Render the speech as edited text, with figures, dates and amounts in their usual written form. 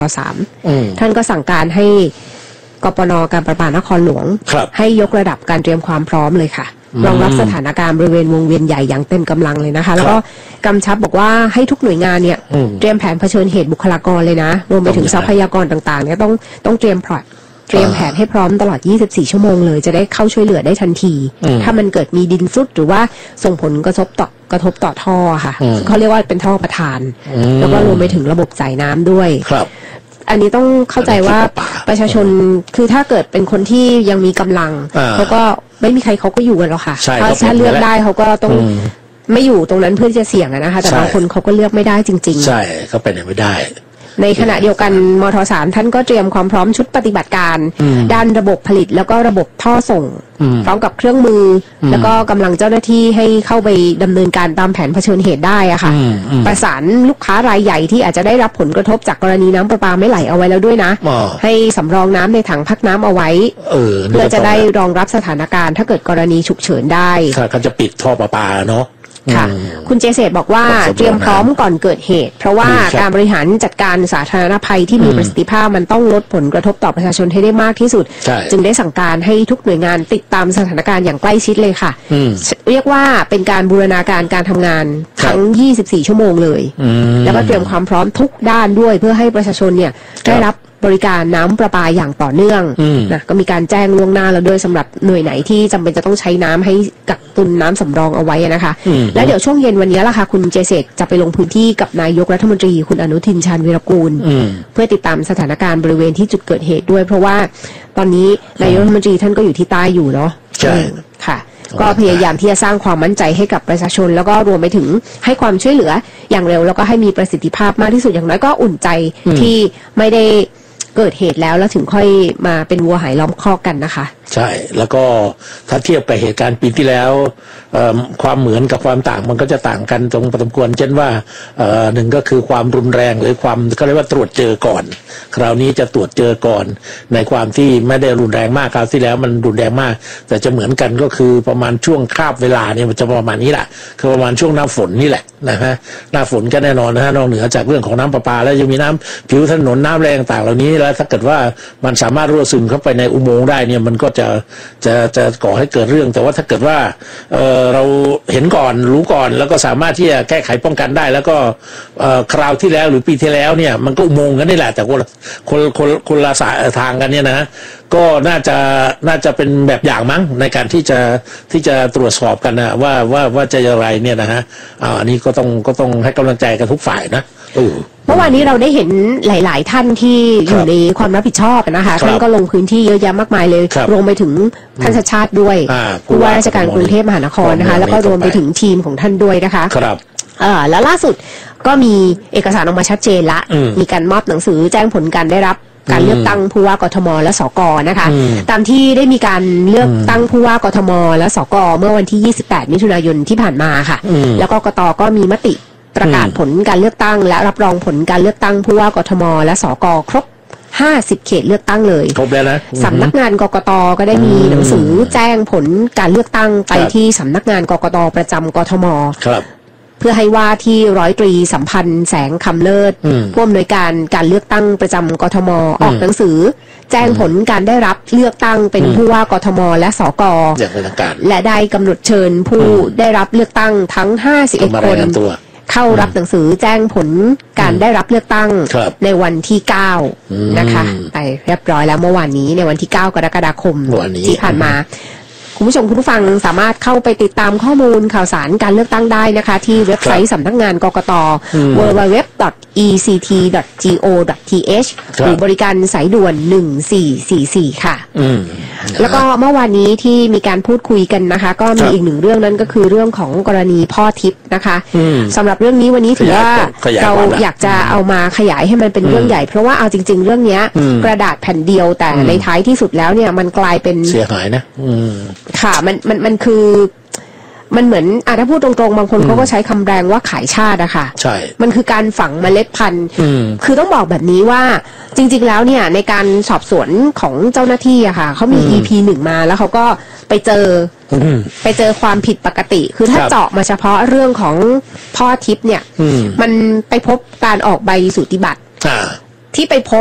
3ท่านก็สั่งการให้กปน.การประปานครหลวงให้ยกระดับการเตรียมความพร้อมเลยค่ะรองรับสถานการณ์บริเวณวงเวียนใหญ่อย่างเต็มกำลังเลยนะคะแล้วก็กำชับบอกว่าให้ทุกหน่วยงานเนี่ยเตรียมแผนเผชิญเหตุบุคลากรเลยนะรวมไปถึงทรัพยากรต่างๆเนี่ยต้องเตรียมแผนให้พร้อมตลอด24ชั่วโมงเลยจะได้เข้าช่วยเหลือได้ทันทีถ้ามันเกิดมีดินซุดหรือว่าส่งผลกระทบต่อท่อค่ะเขาเรียกว่าเป็นท่อประทานแล้วก็รวมไปถึงระบบจ่ายน้ำด้วยอันนี้ต้องเข้าใจว่าประชาชนคือถ้าเกิดเป็นคนที่ยังมีกำลังเขาก็ไม่มีใครเขาก็อยู่กันหรอกค่ะถ้าเลือกได้เขาก็ต้องไม่อยู่ตรงนั้นเพื่อจะเสี่ยงนะคะแต่บางคนเขาก็เลือกไม่ได้จริงๆใช่เขาไปไหนไม่ได้ในขณะเดียวกันมท.3ท่านก็เตรียมความพร้อมชุดปฏิบัติการด้านระบบผลิตแล้วก็ระบบท่อส่งพร้อมกับเครื่องมือแล้วก็กำลังเจ้าหน้าที่ให้เข้าไปดำเนินการตามแผนเผชิญเหตุได้อะค่ะประสานลูกค้ารายใหญ่ที่อาจจะได้รับผลกระทบจากกรณีน้ำประปาไม่ไหลเอาไว้แล้วด้วยนะให้สำรองน้ำในถังพักน้ำเอาไว้เพื่อจะได้รองรับสถานการณ์ถ้าเกิดกรณีฉุกเฉินได้เขาจะปิดท่อประปาเนาะค่ะคุณเจเษตรบอกว่าเตรียมพร้อมก่อนเกิดเหตุเพราะว่าการบริหารจัดการสาธารณภัยที่มีประสิทธิภาพมันต้องลดผลกระทบต่อประชาชนให้ได้มากที่สุดจึงได้สั่งการให้ทุกหน่วยงานติดตามสถานการณ์อย่างใกล้ชิดเลยค่ะเรียกว่าเป็นการบูรณาการการทำงานทั้ง24ชั่วโมงเลยแล้วก็เตรียมความพร้อมทุกด้านด้วยเพื่อให้ประชาชนเนี่ยได้รับบริการน้ำประปาอย่างต่อเนื่องนะก็มีการแจ้งล่วงหน้าแล้วด้วยสำหรับหน่วยไหนที่จำเป็นจะต้องใช้น้ำให้กักตุนน้ำสำรองเอาไว้นะคะและเดี๋ยวช่วงเย็นวันนี้ล่ะค่ะคุณเจเษตรจะไปลงพื้นที่กับนายกรัฐมนตรีคุณอนุทินชาญวีรกูลเพื่อติดตามสถานการณ์บริเวณที่จุดเกิดเหตุด้วยเพราะว่าตอนนี้นายกรัฐมนตรีท่านก็อยู่ที่ใต้อยู่เนาะใช่ค่ะก็พยายามที่จะสร้างความมั่นใจให้กับประชาชนแล้วก็รวมไปถึงให้ความช่วยเหลืออย่างเร็วแล้วก็ให้มีประสิทธิภาพมากที่สุดอย่างน้อยก็อุ่นใจที่ไม่ได้เกิดเหตุแล้วถึงค่อยมาเป็นวัวหายล้อมคอกกันนะคะใช่แล้วก็ถ้าเทียบกับเหตุการณ์ปีที่แล้วความเหมือนกับความต่างมันก็จะต่างกันตรงพอสมควรเช่นว่าหนึ่งก็คือความรุนแรงหรือความก็เรียกว่าตรวจเจอก่อนคราวนี้จะตรวจเจอก่อนในความที่ไม่ได้รุนแรงมากคราวที่แล้วมันรุนแรงมากแต่จะเหมือนกันก็คือประมาณช่วงคาบเวลาเนี่ยมันจะประมาณนี้แหละคือประมาณช่วงหน้าฝนนี่แหละนะฮะหน้าฝนก็แน่นอนนะฮะนอกเหนือจากเรื่องของน้ำประปาแล้วยังมีน้ำผิวถนนน้ำแรงต่างเหล่านี้แล้วถ้าเกิดว่ามันสามารถรั่วซึมเข้าไปในอุโมงค์ได้เนี่ยมันก็จะก่อให้เกิดเรื่องแต่ว่าถ้าเกิดว่าเราเห็นก่อนรู้ก่อนแล้วก็สามารถที่จะแก้ไขป้องกันได้แล้วก็คราวที่แล้วหรือปีที่แล้วเนี่ยมันก็อุโมงค์กันนี่แหละแต่คนละทางกันเนี่ยนะก็น่าจะเป็นแบบอย่างมั้งในการที่จะตรวจสอบกันนะว่าจะอย่างไรเนี่ยนะฮะอันนี้ก็ต้องให้กำลังใจกันทุกฝ่ายนะเมื่อวานนี้เราได้เห็นหลายๆท่านที่อยู่ในความรับผิดชอบนะคะท่านก็ลงพื้นที่เยอะแยะมากมายเลยรวมไปถึงท่านชัชชาติด้วยผู้ว่าราชการกรุงเทพมหานครนะคะแล้วก็รวมไปถึงทีมของท่านด้วยนะคะแล้วล่าสุดก็มีเอกสารออกมาชัดเจนละมีการมอบหนังสือแจ้งผลการได้รับการเลือกตั้งผู้ว่ากทมและสกนะคะตามที่ได้มีการเลือกตั้งผู้ว่ากทมและสกเมื่อวันที่28มิถุนายนที่ผ่านมาค่ะแล้วกกตก็มีมติประกาศผลการเลือกตั้งและรับรองผลการเลือกตั้งผู้ว่ากทมและสกครบ50เขตเลือกตั้งเลยครบแล้วนะสำนักงานกกตก็ได้มีหนังสือแจ้งผลการเลือกตั้งไปที่สำนักงานกกตประจำกทมเพื่อให้ว่าที่ร้อยตรีสัมพันธ์แสงคำเลิศผู้อำนวยการเลือกตั้งประจำกทมออกหนังสือแจ้งผลการได้รับเลือกตั้งเป็นผู้ว่ากทมและสกและได้กำหนดเชิญผู้ได้รับเลือกตั้งทั้ง51คนเข้ารับหนังสือแจ้งผลการได้รับเลือกตั้งในวันที่9นะคะไปเรียบร้อยแล้วเมื่อวานนี้ในวันที่9กรกฎาคมที่ผ่านมาคุณผู้ชมคุณผู้ฟังสามารถเข้าไปติดตามข้อมูลข่าวสารการเลือกตั้งได้นะคะที่เว็บไซต์สำนักงานกกต www.ect.go.th หรือบริการสายด่วน1444ค่ะแล้วก็เมื่อวานนี้ที่มีการพูดคุยกันนะคะก็มีอีกหนึ่งเรื่องนั้นก็คือเรื่องของกรณีพ่อทิพย์นะคะสำหรับเรื่องนี้วันนี้ถือว่าเราอยากจะเอามาขยายให้มันเป็นเรื่องใหญ่เพราะว่าเอาจริงๆเรื่องนี้กระดาษแผ่นเดียวแต่ในท้ายที่สุดแล้วเนี่ยมันกลายเป็นเสียหายนะค่ะมันคือมันเหมือนถ้าพูดตรงๆบางคนเขาก็ใช้คำแรงว่าขายชาติอะค่ะใช่มันคือการฝังเมล็ดพันธุ์คือต้องบอกแบบนี้ว่าจริงๆแล้วเนี่ยในการสอบสวนของเจ้าหน้าที่อะค่ะเขามี EP 1มาแล้วเขาก็ไปเจอความผิดปกติคือถ้าเจาะมาเฉพาะเรื่องของพ่อทิพย์เนี่ยมันไปพบการออกใบสูติบัตรที่ไปพบ